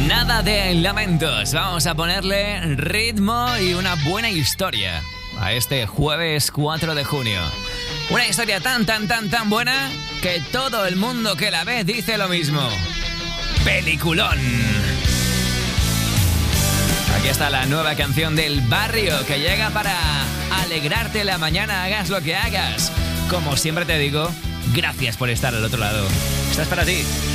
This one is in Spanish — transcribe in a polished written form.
Nada de lamentos, vamos a ponerle ritmo y una buena historia a este jueves 4 de junio. Una historia tan buena que todo el mundo que la ve dice lo mismo. ¡Peliculón! Aquí está la nueva canción del Barrio que llega para alegrarte la mañana, hagas lo que hagas. Como siempre te digo, gracias por estar al otro lado. Esta es para ti.